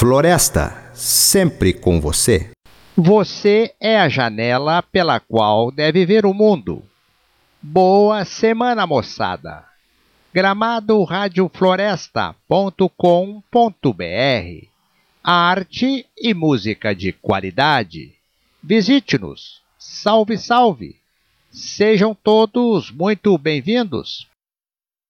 Floresta, sempre com você. Você é a janela pela qual deve ver o mundo. Boa semana, moçada! GramadoRadiofloresta.com.br. Arte e música de qualidade. Visite-nos. Salve, salve! Sejam todos muito bem-vindos.